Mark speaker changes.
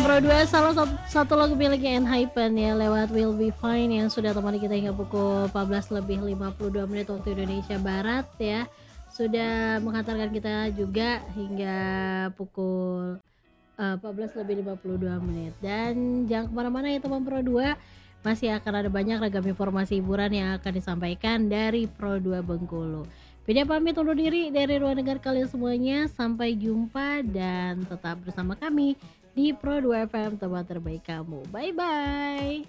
Speaker 1: Pro 2 salah satu lagu miliknya Enhypen ya lewat Will Be Fine yang sudah temani kita hingga pukul 14:52 waktu Indonesia Barat ya. Sudah menghantarkan kita juga hingga pukul 14:52 dan jangan kemana-mana ya teman Pro 2, masih akan ada banyak ragam informasi hiburan yang akan disampaikan dari Pro 2 Bengkulu. Beda pamit undur diri dari ruang dengar kalian semuanya, sampai jumpa dan tetap bersama kami di Pro 2 FM, teman terbaik kamu. Bye bye.